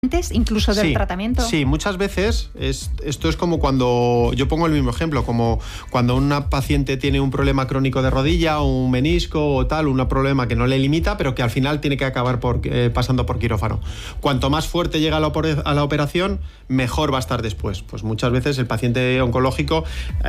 antes incluso del tratamiento. Sí, muchas veces esto es como cuando, yo pongo el mismo ejemplo, como cuando una paciente tiene un problema crónico de rodilla o un menisco o tal, un problema que no le limita, pero que al final tiene que acabar pasando por quirófano. Cuanto más fuerte llega a la operación, mejor va a estar después. Pues muchas veces el paciente oncológico,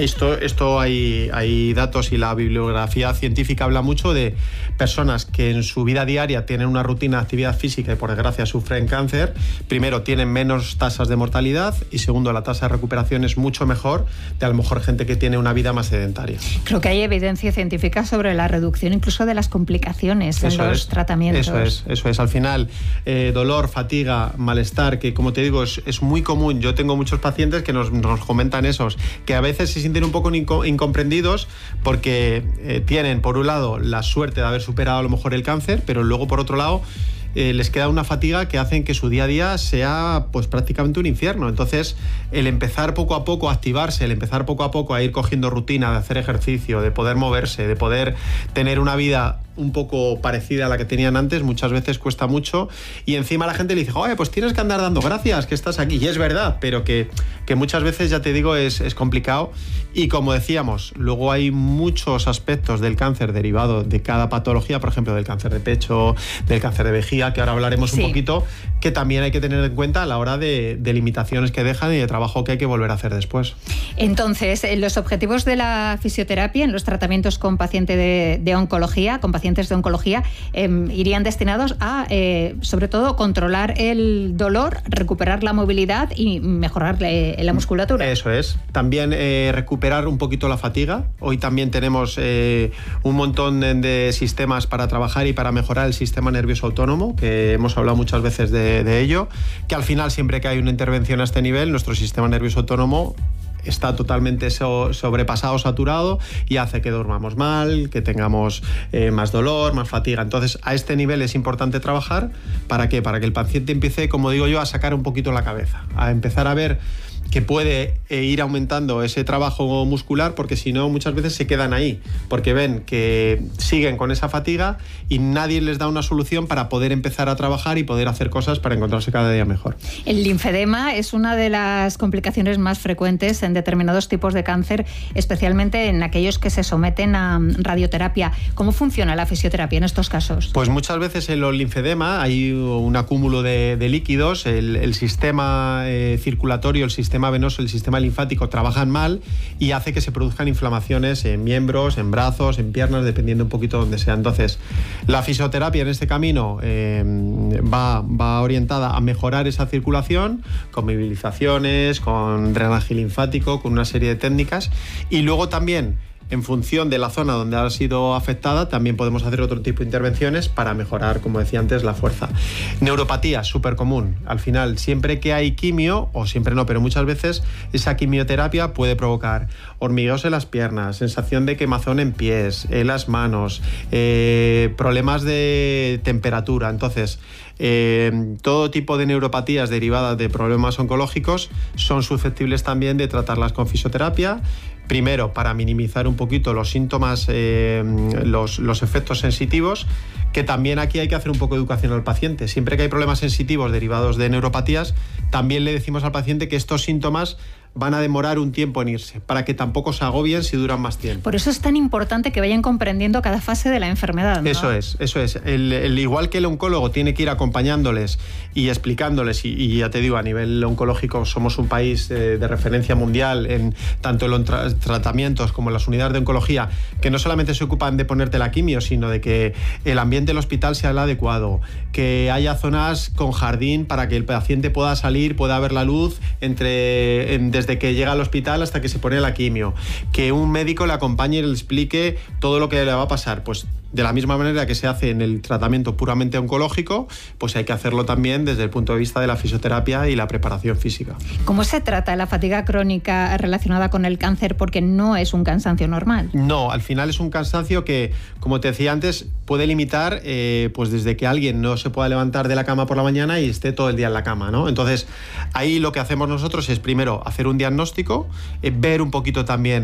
esto hay datos y la bibliografía científica habla mucho de personas que en su vida diaria tienen una rutina de actividad física y por desgracia sufren cáncer. Primero, tienen menos tasas de mortalidad y segundo, la tasa de recuperación es mucho mejor de a lo mejor gente que tiene una vida más sedentaria. Creo que hay evidencia científica sobre la reducción incluso de las complicaciones en los tratamientos. Eso es. Al final, dolor, fatiga, malestar, que como te digo es muy común. Yo tengo muchos pacientes que nos comentan esos, que a veces se sienten un poco incomprendidos porque tienen, por un lado, la suerte de haber superado a lo mejor el cáncer, pero luego, por otro lado, les queda una fatiga que hacen que su día a día sea pues prácticamente un infierno. Entonces, el empezar poco a poco a activarse, el empezar poco a poco a ir cogiendo rutina de hacer ejercicio, de poder moverse, de poder tener una vida un poco parecida a la que tenían antes, muchas veces cuesta mucho y encima la gente le dice, oye, pues tienes que andar dando gracias que estás aquí, y es verdad, pero que muchas veces, ya te digo, es complicado. Y como decíamos, luego hay muchos aspectos del cáncer derivado de cada patología, por ejemplo, del cáncer de pecho, del cáncer de vejiga, que ahora hablaremos un poquito, que también hay que tener en cuenta a la hora de limitaciones que dejan y de trabajo que hay que volver a hacer después. Entonces, los objetivos de la fisioterapia en los tratamientos con pacientes de oncología, con pacientes de oncología, irían destinados a, sobre todo, controlar el dolor, recuperar la movilidad y mejorar la musculatura. Eso es. También recuperar un poquito la fatiga. Hoy también tenemos un montón de sistemas para trabajar y para mejorar el sistema nervioso autónomo, que hemos hablado muchas veces de ello, que al final, siempre que hay una intervención a este nivel, nuestro sistema nervioso autónomo está totalmente sobrepasado, saturado, y hace que durmamos mal, que tengamos más dolor, más fatiga. Entonces, a este nivel es importante trabajar. ¿Para qué? Para que el paciente empiece, como digo yo, a sacar un poquito la cabeza, a empezar a ver que puede ir aumentando ese trabajo muscular, porque si no, muchas veces se quedan ahí, porque ven que siguen con esa fatiga y nadie les da una solución para poder empezar a trabajar y poder hacer cosas para encontrarse cada día mejor. El linfedema es una de las complicaciones más frecuentes en determinados tipos de cáncer, especialmente en aquellos que se someten a radioterapia. ¿Cómo funciona la fisioterapia en estos casos? Pues muchas veces en los linfedema hay un acúmulo de líquidos, el sistema circulatorio, el sistema venoso, el sistema linfático trabajan mal y hace que se produzcan inflamaciones en miembros, en brazos, en piernas, dependiendo un poquito de donde sea. Entonces, la fisioterapia en este camino va orientada a mejorar esa circulación con movilizaciones, con drenaje linfático, con una serie de técnicas, y luego también, en función de la zona donde ha sido afectada, también podemos hacer otro tipo de intervenciones para mejorar, como decía antes, la fuerza. Neuropatía, súper común. Al final, siempre que hay quimio, o siempre no, pero muchas veces, esa quimioterapia puede provocar hormigueos en las piernas, sensación de quemazón en pies, en las manos, problemas de temperatura. Entonces, todo tipo de neuropatías derivadas de problemas oncológicos son susceptibles también de tratarlas con fisioterapia. Primero, para minimizar un poquito los síntomas, los efectos sensitivos, que también aquí hay que hacer un poco de educación al paciente. Siempre que hay problemas sensitivos derivados de neuropatías, también le decimos al paciente que estos síntomas van a demorar un tiempo en irse, para que tampoco se agobien si duran más tiempo. Por eso es tan importante que vayan comprendiendo cada fase de la enfermedad, ¿no? Eso es. Igual que el oncólogo tiene que ir acompañándoles y explicándoles, y ya te digo, a nivel oncológico somos un país de referencia mundial en tanto en los tratamientos como en las unidades de oncología, que no solamente se ocupan de ponerte la quimio, sino de que el ambiente del hospital sea el adecuado, que haya zonas con jardín para que el paciente pueda salir, pueda ver la luz desde que llega al hospital hasta que se pone la quimio, que un médico le acompañe y le explique todo lo que le va a pasar. Pues de la misma manera que se hace en el tratamiento puramente oncológico, pues hay que hacerlo también desde el punto de vista de la fisioterapia y la preparación física. ¿Cómo se trata la fatiga crónica relacionada con el cáncer? Porque no es un cansancio normal. No, al final es un cansancio que, como te decía antes, puede limitar pues desde que alguien no se pueda levantar de la cama por la mañana y esté todo el día en la cama, ¿no? Entonces, ahí lo que hacemos nosotros es primero hacer un diagnóstico, ver un poquito también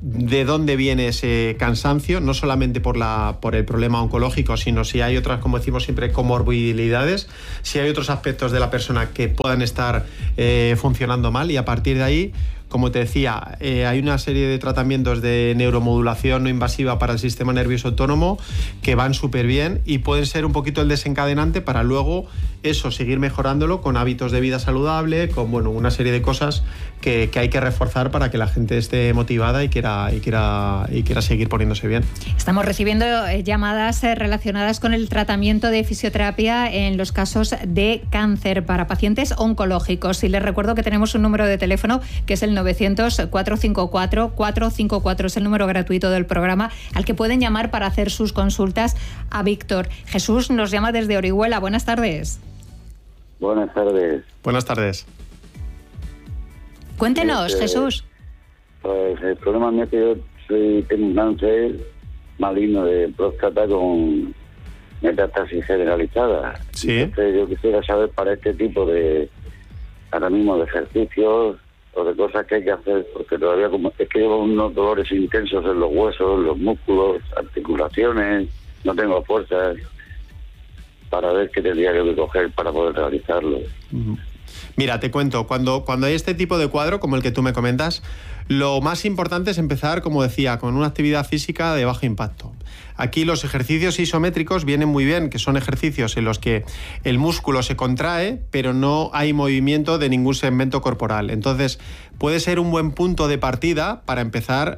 de dónde viene ese cansancio, no solamente por el problema oncológico, sino si hay otras, como decimos siempre, comorbilidades, si hay otros aspectos de la persona que puedan estar funcionando mal, y a partir de ahí, como te decía, hay una serie de tratamientos de neuromodulación no invasiva para el sistema nervioso autónomo que van súper bien y pueden ser un poquito el desencadenante para luego eso, seguir mejorándolo con hábitos de vida saludable, con una serie de cosas que hay que reforzar para que la gente esté motivada y quiera seguir poniéndose bien. Estamos recibiendo llamadas relacionadas con el tratamiento de fisioterapia en los casos de cáncer para pacientes oncológicos. Y les recuerdo que tenemos un número de teléfono que es el 900-454-454. Es el número gratuito del programa al que pueden llamar para hacer sus consultas a Víctor. Jesús nos llama desde Orihuela. Buenas tardes. Buenas tardes. Buenas tardes. Cuéntenos, Jesús. Pues el problema es que yo tengo un cáncer maligno de próstata con metástasis generalizada. Sí. Entonces yo quisiera saber para este tipo de, ahora mismo, de ejercicios o de cosas que hay que hacer, porque todavía es que llevo unos dolores intensos en los huesos, los músculos, articulaciones, no tengo fuerzas, para ver qué tendría que coger para poder realizarlo. Mira, te cuento, cuando hay este tipo de cuadro, como el que tú me comentas, lo más importante es empezar, como decía, con una actividad física de bajo impacto. Aquí los ejercicios isométricos vienen muy bien, que son ejercicios en los que el músculo se contrae, pero no hay movimiento de ningún segmento corporal. Entonces, puede ser un buen punto de partida para empezar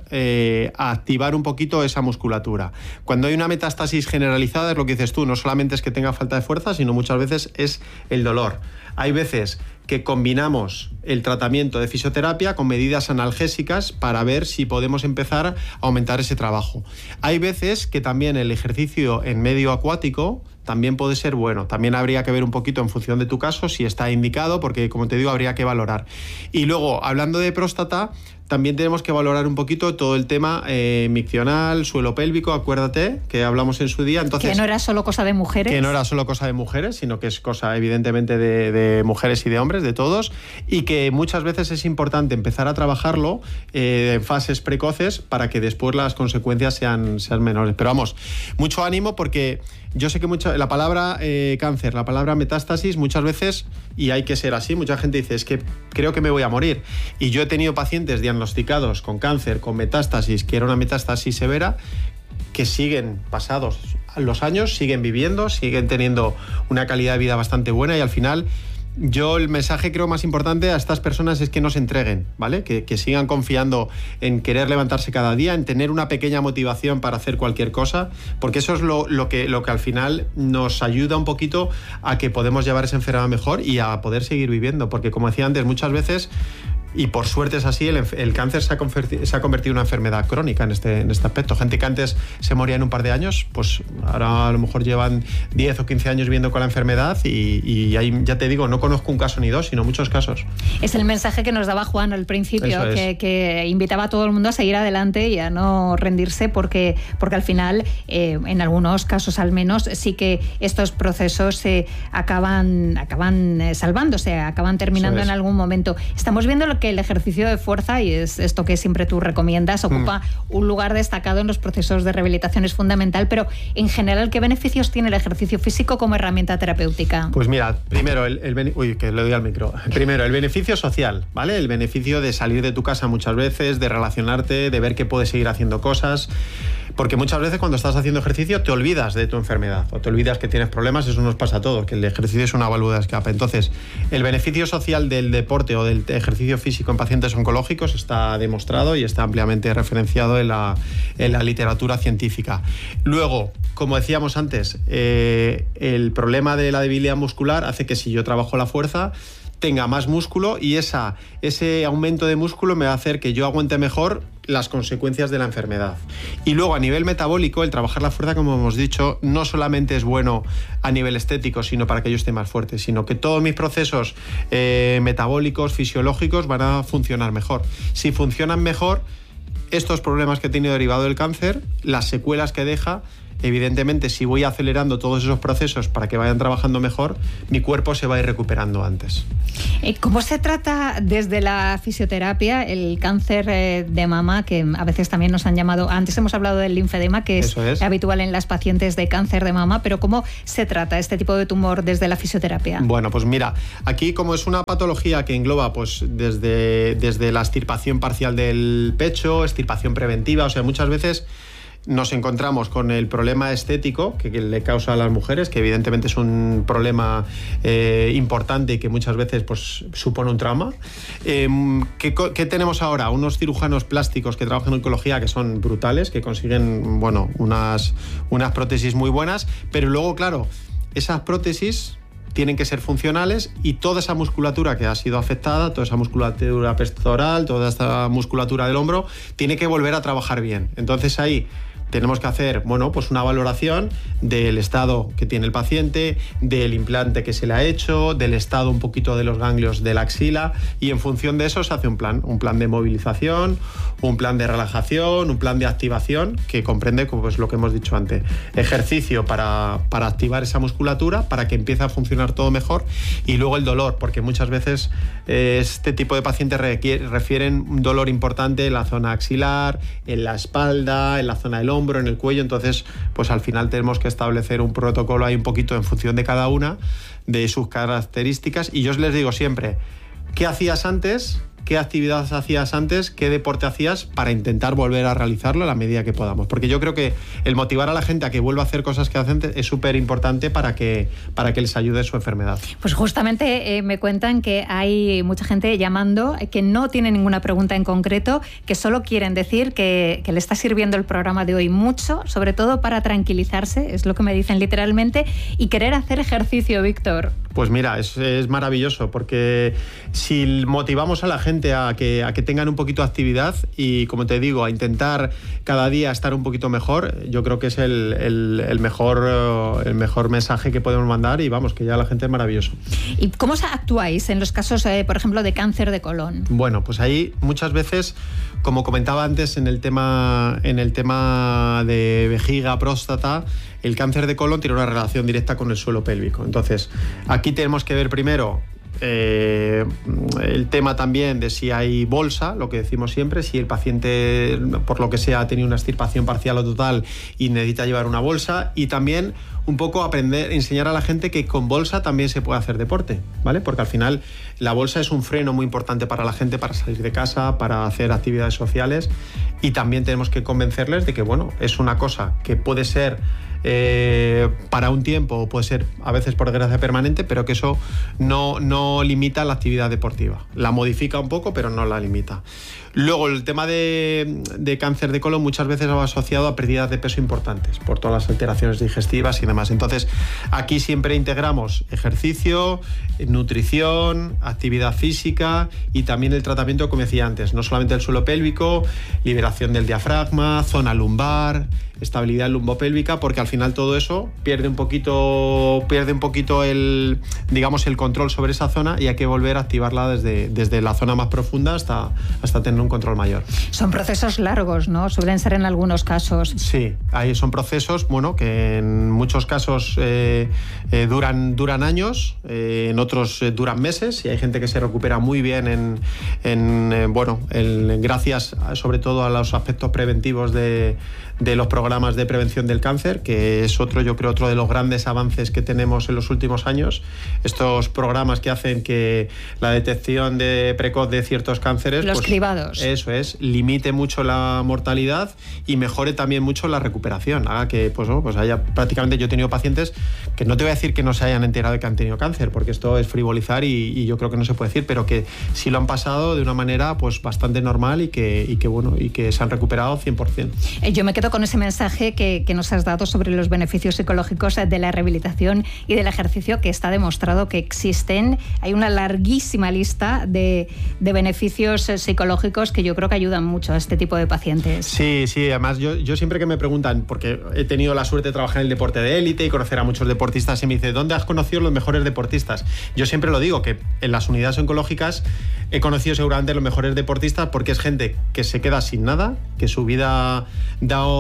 a activar un poquito esa musculatura. Cuando hay una metástasis generalizada, es lo que dices tú, no solamente es que tenga falta de fuerza, sino muchas veces es el dolor. Hay veces que combinamos el tratamiento de fisioterapia con medidas analgésicas para ver si podemos empezar a aumentar ese trabajo. Hay veces que también el ejercicio en medio acuático también puede ser bueno. También habría que ver un poquito en función de tu caso si está indicado, porque como te digo, habría que valorar. Y luego, hablando de próstata, también tenemos que valorar un poquito todo el tema miccional, suelo pélvico, acuérdate que hablamos en su día. Entonces, que no era solo cosa de mujeres. Que no era solo cosa de mujeres, sino que es cosa evidentemente de mujeres y de hombres, de todos, y que muchas veces es importante empezar a trabajarlo en fases precoces para que después las consecuencias sean menores. Pero vamos, mucho ánimo, porque yo sé que la palabra cáncer, la palabra metástasis, muchas veces, y hay que ser así, mucha gente dice, es que creo que me voy a morir. Y yo he tenido pacientes diagnosticados con cáncer, con metástasis, que era una metástasis severa, que siguen pasados los años, siguen viviendo, siguen teniendo una calidad de vida bastante buena, y al final yo el mensaje creo más importante a estas personas es que no se entreguen, ¿vale? Que sigan confiando en querer levantarse cada día, en tener una pequeña motivación para hacer cualquier cosa, porque eso es lo que al final nos ayuda un poquito a que podemos llevar esa enfermedad mejor y a poder seguir viviendo, porque como decía antes, muchas veces, y por suerte es así, el cáncer se ha convertido en una enfermedad crónica en este aspecto. Gente que antes se moría en un par de años, pues ahora a lo mejor llevan 10 o 15 años viviendo con la enfermedad y ahí, ya te digo, no conozco un caso ni dos, sino muchos casos. Es el mensaje que nos daba Juan al principio, que invitaba a todo el mundo a seguir adelante y a no rendirse, porque al final, en algunos casos al menos, sí que estos procesos acaban salvándose, acaban terminando en algún momento. Estamos viendo lo que el ejercicio de fuerza, y es esto que siempre tú recomiendas, ocupa un lugar destacado en los procesos de rehabilitación, es fundamental, pero en general, ¿qué beneficios tiene el ejercicio físico como herramienta terapéutica? Pues mira, primero, que le doy al micro. Primero, el beneficio social, ¿vale? El beneficio de salir de tu casa muchas veces, de relacionarte, de ver que puedes seguir haciendo cosas, porque muchas veces cuando estás haciendo ejercicio te olvidas de tu enfermedad o te olvidas que tienes problemas. Eso nos pasa a todos, que el ejercicio es una válvula de escape. Entonces, el beneficio social del deporte o del ejercicio físico en pacientes oncológicos está demostrado y está ampliamente referenciado en la literatura científica. Luego, como decíamos antes, el problema de la debilidad muscular hace que si yo trabajo la fuerza tenga más músculo, y ese aumento de músculo me va a hacer que yo aguante mejor las consecuencias de la enfermedad. Y luego, a nivel metabólico, el trabajar la fuerza, como hemos dicho, no solamente es bueno a nivel estético, sino para que yo esté más fuerte, sino que todos mis procesos metabólicos, fisiológicos van a funcionar mejor. Si funcionan mejor, estos problemas que he tenido derivado del cáncer, las secuelas que deja, evidentemente, si voy acelerando todos esos procesos para que vayan trabajando mejor, mi cuerpo se va a ir recuperando antes. ¿Cómo se trata desde la fisioterapia el cáncer de mama, que a veces también nos han llamado, antes hemos hablado del linfedema, que es habitual en las pacientes de cáncer de mama, pero cómo se trata este tipo de tumor desde la fisioterapia? Bueno, pues mira, aquí como es una patología que engloba pues desde la extirpación parcial del pecho, extirpación preventiva, o sea, muchas veces nos encontramos con el problema estético que le causa a las mujeres, que evidentemente es un problema importante y que muchas veces pues, supone un trauma. ¿Qué tenemos ahora? Unos cirujanos plásticos que trabajan en oncología que son brutales, que consiguen bueno, unas prótesis muy buenas, pero luego, claro, esas prótesis tienen que ser funcionales y toda esa musculatura que ha sido afectada, toda esa musculatura pectoral, toda esta musculatura del hombro, tiene que volver a trabajar bien. Entonces ahí tenemos que hacer, bueno, pues una valoración del estado que tiene el paciente, del implante que se le ha hecho, del estado un poquito de los ganglios de la axila, y en función de eso se hace un plan de movilización, un plan de relajación, un plan de activación que comprende pues, lo que hemos dicho antes, ejercicio para activar esa musculatura, para que empiece a funcionar todo mejor, y luego el dolor, porque muchas veces este tipo de pacientes refieren un dolor importante en la zona axilar, en la espalda, en la zona del hombro, en el cuello. Entonces pues al final tenemos que establecer un protocolo ahí un poquito en función de cada una de sus características, y yo les digo siempre, ¿qué hacías antes? ¿Qué actividades hacías antes? ¿Qué deporte hacías? Para intentar volver a realizarlo a la medida que podamos. Porque yo creo que el motivar a la gente a que vuelva a hacer cosas que hacen es súper importante para que les ayude su enfermedad. Pues justamente me cuentan que hay mucha gente llamando que no tiene ninguna pregunta en concreto, que solo quieren decir que le está sirviendo el programa de hoy mucho, sobre todo para tranquilizarse, es lo que me dicen literalmente, y querer hacer ejercicio, Víctor. Pues mira, es maravilloso, porque si motivamos a la gente a que tengan un poquito de actividad y, como te digo, a intentar cada día estar un poquito mejor, yo creo que es el mejor mensaje que podemos mandar, y vamos, que ya la gente es maravilloso. ¿Y cómo actuáis en los casos, por ejemplo, de cáncer de colon? Bueno, pues ahí muchas veces, como comentaba antes en el tema de vejiga, próstata, el cáncer de colon tiene una relación directa con el suelo pélvico. Entonces, aquí tenemos que ver primero el tema también de si hay bolsa, lo que decimos siempre, si el paciente, por lo que sea, ha tenido una extirpación parcial o total y necesita llevar una bolsa, y también un poco enseñar a la gente que con bolsa también se puede hacer deporte, ¿vale? Porque al final la bolsa es un freno muy importante para la gente, para salir de casa, para hacer actividades sociales, y también tenemos que convencerles de que, bueno, es una cosa que puede ser para un tiempo, o puede ser a veces por desgracia permanente, pero que eso no limita la actividad deportiva. La modifica un poco, pero no la limita. Luego, el tema de cáncer de colon muchas veces va asociado a pérdidas de peso importantes por todas las alteraciones digestivas y demás. Entonces, aquí siempre integramos ejercicio, nutrición, actividad física y también el tratamiento, como decía antes, no solamente el suelo pélvico, liberación del diafragma, zona lumbar, estabilidad lumbopélvica, porque al final todo eso pierde un poquito el control sobre esa zona, y hay que volver a activarla desde la zona más profunda hasta tener un control mayor. Son procesos largos, ¿no? Suelen ser en algunos casos. Sí, son procesos, bueno, que en muchos casos duran años, en otros duran meses, y hay gente que se recupera muy bien gracias sobre todo a los aspectos preventivos de los programas de prevención del cáncer, que es otro de los grandes avances que tenemos en los últimos años. Estos programas que hacen que la detección precoz de ciertos cánceres, los cribados, eso es, limite mucho la mortalidad y mejore también mucho la recuperación, haga que pues haya prácticamente, yo he tenido pacientes que no te voy a decir que no se hayan enterado de que han tenido cáncer, porque esto es frivolizar y yo creo que no se puede decir, pero que sí lo han pasado de una manera pues bastante normal y que se han recuperado 100%. Yo me quedo con ese mensaje que nos has dado sobre los beneficios psicológicos de la rehabilitación y del ejercicio, que está demostrado que existen. Hay una larguísima lista de beneficios psicológicos que yo creo que ayudan mucho a este tipo de pacientes. Sí, además yo siempre que me preguntan, porque he tenido la suerte de trabajar en el deporte de élite y conocer a muchos deportistas, y me dice, ¿dónde has conocido los mejores deportistas? Yo siempre lo digo, que en las unidades oncológicas he conocido seguramente los mejores deportistas, porque es gente que se queda sin nada, que su vida da un vuelco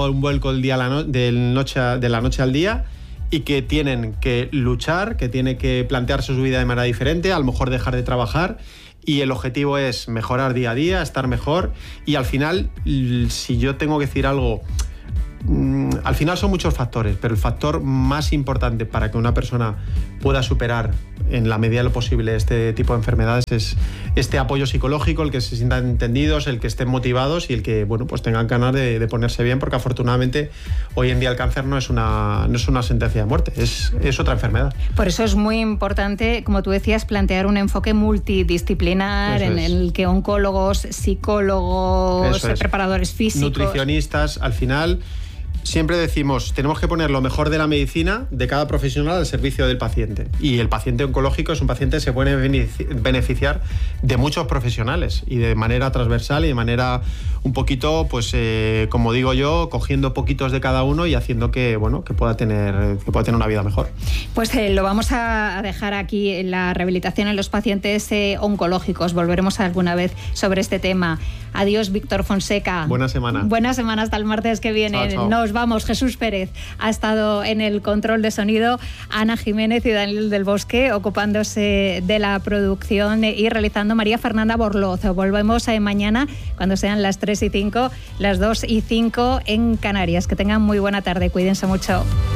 alcohol de la noche al día, y que tienen que luchar, que tienen que plantearse su vida de manera diferente, a lo mejor dejar de trabajar, y el objetivo es mejorar día a día, estar mejor, y al final, si yo tengo que decir algo, al final son muchos factores, pero el factor más importante para que una persona pueda superar en la medida de lo posible este tipo de enfermedades es este apoyo psicológico, el que se sientan entendidos, el que estén motivados y el que, bueno, pues tengan ganas de ponerse bien, porque afortunadamente hoy en día el cáncer no es una sentencia de muerte, es otra enfermedad. Por eso es muy importante, como tú decías, plantear un enfoque multidisciplinar en el que oncólogos, psicólogos, preparadores físicos, nutricionistas, al final siempre decimos, tenemos que poner lo mejor de la medicina, de cada profesional, al servicio del paciente. Y el paciente oncológico es un paciente que se puede beneficiar de muchos profesionales, y de manera transversal y de manera un poquito, pues como digo yo, cogiendo poquitos de cada uno y haciendo que, bueno, que pueda tener una vida mejor. Pues lo vamos a dejar aquí en la rehabilitación en los pacientes oncológicos. Volveremos alguna vez sobre este tema. Adiós, Víctor Fonseca. Buena semana. Buena semana, hasta el martes que viene. Chao, chao. Nos vamos. Jesús Pérez ha estado en el control de sonido, Ana Jiménez y Daniel del Bosque ocupándose de la producción y realizando María Fernanda Borloz. Volvemos mañana cuando sean las 3:05, las 2:05 en Canarias. Que tengan muy buena tarde. Cuídense mucho.